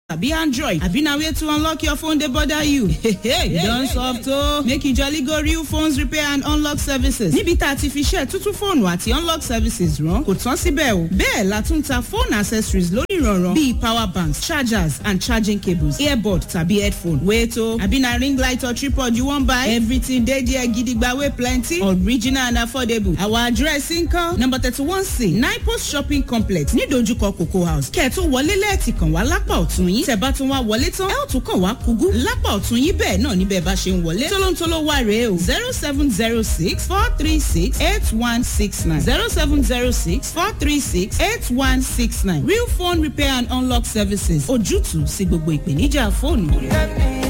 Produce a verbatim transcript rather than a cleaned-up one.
Abi Android, abi na way to unlock your phone dey bother you. You don soft o. Make you jolly go Real Phones Repair and Unlock Services. Níbi tá a ti fi ṣe tuntun fóònù àti unlock services rán kò tán síbẹ̀ o. Bẹ́ẹ̀ la tún ta phone accessories lórí ìrọ̀rùn bíi power banks, chargers and charging cables, earbud tàbí headphone. Wait o, àbí na ring light or tripod you wan buy? Everything dey there gidigba wey plenty, original and affordable. Our address ńkọ́ number thirty-one C nine Post Shopping Complex ní dojúkọ Cocoa House. Kẹ̀tún wọlé lẹ́ẹ̀tì kàn wá lápá ọ̀tún yín. Tẹ́ bá tún wá wọlé tán, ẹ ó tún kàn wá kúgú lápá ọ̀tún yín bẹ́ẹ̀ náà níbẹ̀ bá ṣe ń wọlé. Tólóńtóló wà rèé o zero seven zero six four three six eight one six nine zero seven zero six four three six eight one six nine Real Phone Repair and Unlock Services. Ojútùú sí gbogbo ìpèníjà fóònù.